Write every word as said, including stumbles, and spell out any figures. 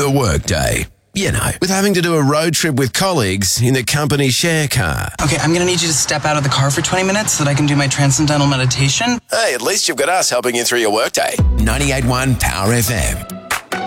The workday. You know, with having to do a road trip with colleagues in the company share car. Okay, I'm going to need you to step out of the car for twenty minutes so that I can do my transcendental meditation. Hey, at least you've got us helping you through your workday. ninety-eight point one Power F M.